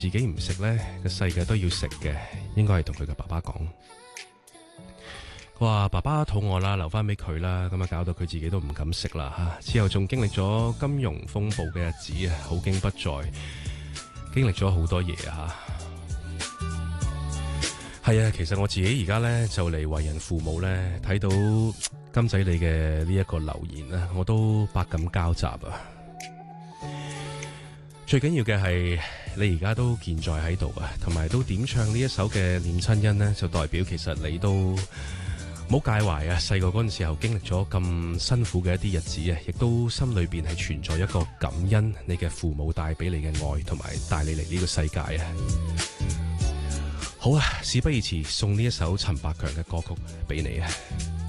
自己唔食呢，個世界都要食嘅，應該係同佢嘅爸爸講。佢話爸爸肚餓啦，留翻俾佢啦，咁啊搞到佢自己都唔敢食啦吓。之後仲經歷咗金融風暴嘅日子啊，好景不在，經歷咗好多嘢啊吓。係啊，其實我自己而家呢，就嚟為人父母呢，睇到金仔你嘅呢一個留言呢，我都百感交集啊。最緊要嘅係你而家都健在喺度啊，同埋都點唱呢一首嘅念親恩呢，就代表其實你都冇介懷啊。細個嗰陣時候經歷咗咁辛苦嘅一啲日子啊，亦都心裏邊係存在一個感恩你嘅父母帶俾你嘅愛，同埋帶你嚟呢個世界啊。好啊，事不宜遲，送呢一首陳百強嘅歌曲俾你啊。